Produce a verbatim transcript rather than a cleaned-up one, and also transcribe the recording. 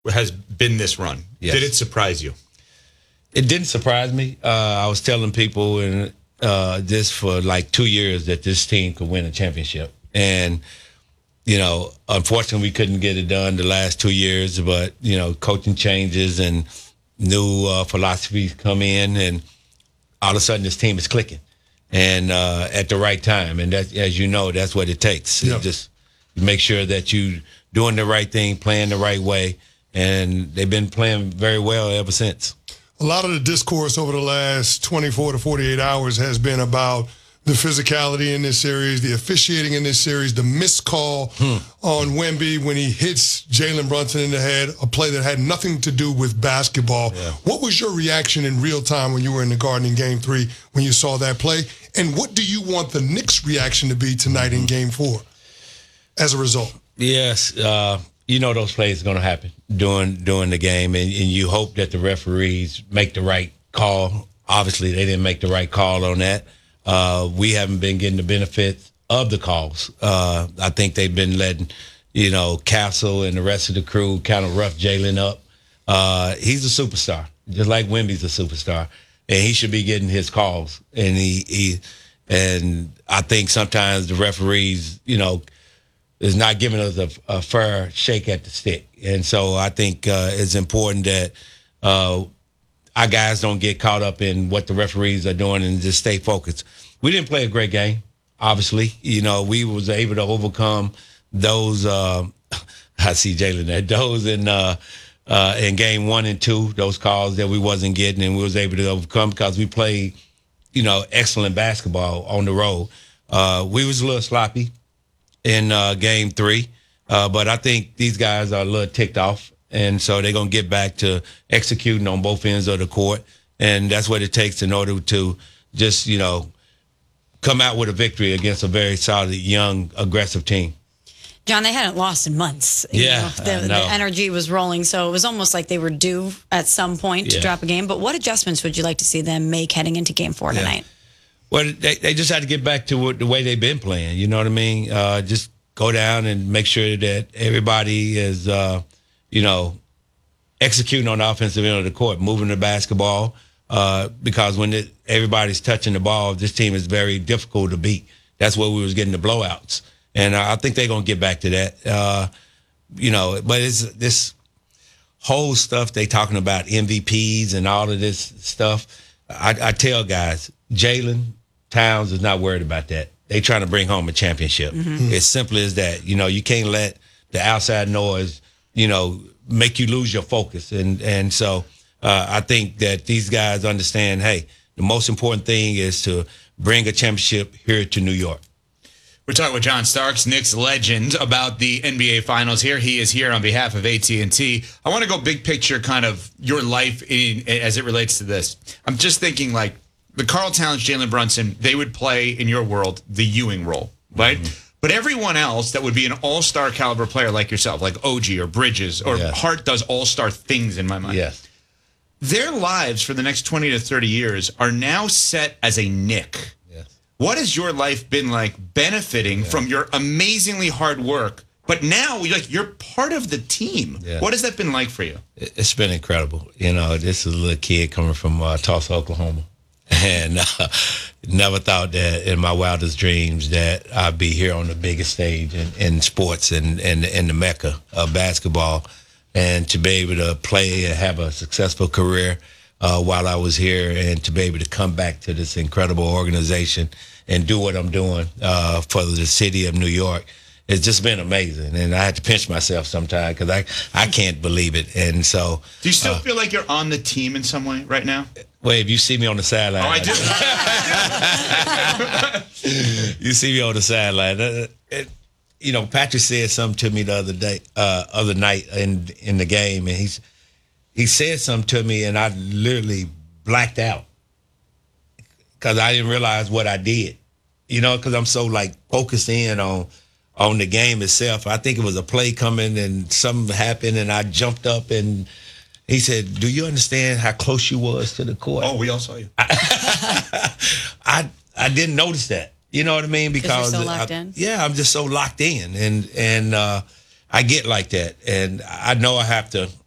has been this run. Yes. Did it surprise you? It didn't surprise me. Uh, I was telling people in uh, this for like two years that this team could win a championship. And, you know, unfortunately we couldn't get it done the last two years, but, you know, coaching changes and new uh, philosophies come in, and all of a sudden this team is clicking and uh, at the right time. And that, as you know, that's what it takes. Yep. Just make sure that you doing the right thing, playing the right way. And they've been playing very well ever since. A lot of the discourse over the last twenty-four to forty-eight hours has been about the physicality in this series, the officiating in this series, the missed call hmm. on Wemby when he hits Jalen Brunson in the head, a play that had nothing to do with basketball. Yeah. What was your reaction in real time when you were in the Garden in Game three when you saw that play? And what do you want the Knicks' reaction to be tonight in Game four as a result? Yes, uh, you know those plays are going to happen during during the game, and, and you hope that the referees make the right call. Obviously, they didn't make the right call on that. Uh, we haven't been getting the benefits of the calls. Uh, I think they've been letting, you know, Castle and the rest of the crew kind of rough Jalen up. Uh, he's a superstar, just like Wemby's a superstar, and he should be getting his calls. And he, he and I think sometimes the referees, you know, is not giving us a, a fair shake at the stick. And so I think uh, it's important that uh, our guys don't get caught up in what the referees are doing and just stay focused. We didn't play a great game, obviously. You know, we was able to overcome those, uh, I see Jalen there, those in, uh, uh, in game one and two, those calls that we wasn't getting, and we was able to overcome because we played, you know, excellent basketball on the road. Uh, we was a little sloppy in uh, game three. Uh, but I think these guys are a little ticked off, and so they're going to get back to executing on both ends of the court, and that's what it takes in order to just, you know, come out with a victory against a very solid, young, aggressive team. John, they hadn't lost in months. You yeah, know, the, the energy was rolling, so it was almost like they were due at some point to yeah. drop a game. But what adjustments would you like to see them make heading into Game Four tonight? Yeah. Well, they, they just had to get back to what, the way they've been playing. You know what I mean? Uh, just go down and make sure that everybody is, uh, you know, executing on the offensive end of the court, moving the basketball. Uh, because when it, everybody's touching the ball, this team is very difficult to beat. That's where we was getting the blowouts. And I think they're going to get back to that. Uh, you know, but it's this whole stuff they talking about M V Ps and all of this stuff. I, I tell guys, Jalen Towns is not worried about that. They trying to bring home a championship. Mm-hmm. It's simple as that. You know, you can't let the outside noise, you know, make you lose your focus. And and so uh, I think that these guys understand, hey, the most important thing is to bring a championship here to New York. We're talking with John Starks, Knicks legend, about the N B A Finals here. He is here on behalf of A T and T. I want to go big picture, kind of your life in, as it relates to this. I'm just thinking, like, the Karl Towns, Jalen Brunson, they would play, in your world, the Ewing role, right? Mm-hmm. But everyone else that would be an all-star caliber player like yourself, like O G or Bridges, or yes. Hart does all-star things in my mind. Yes. Their lives for the next twenty to thirty years are now set as a Knick. What has your life been like benefiting yeah. from your amazingly hard work, but now like you're part of the team? Yeah. What has that been like for you? It's been incredible. You know, this is a little kid coming from uh, Tulsa, Oklahoma, and uh, never thought that in my wildest dreams that I'd be here on the biggest stage in, in sports and in, in, in the mecca of basketball, and to be able to play and have a successful career uh, while I was here, and to be able to come back to this incredible organization and do what I'm doing uh, for the city of New York. It's just been amazing. And I had to pinch myself sometimes because I, I can't believe it. And so... Do you still uh, feel like you're on the team in some way right now? Well, if you see me on the sideline... Oh, I do. You see me on the sideline. Uh, it, you know, Patrick said something to me the other day, uh, other night in in the game, and he's he said something to me, and I literally blacked out because I didn't realize what I did. You know, because I'm so like focused in on on the game itself. I think it was a play coming and something happened, and I jumped up, and he said, "Do you understand how close you was to the court?" Oh, we all saw you. I I, I didn't notice that. You know what I mean? Because you're so locked I, in? Yeah, I'm just so locked in, and and uh, I get like that, and I know I have to